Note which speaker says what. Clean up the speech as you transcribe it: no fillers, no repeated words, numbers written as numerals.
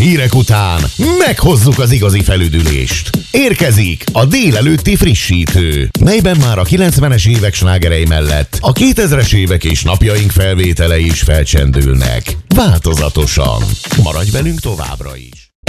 Speaker 1: hírek után meghozzuk az igazi felüdülést. Érkezik a délelőtti frissítő, melyben már a 90-es évek slágerei mellett a 2000-es évek és napjaink felvételei is felcsendülnek. Változatosan. Maradj velünk továbbra is!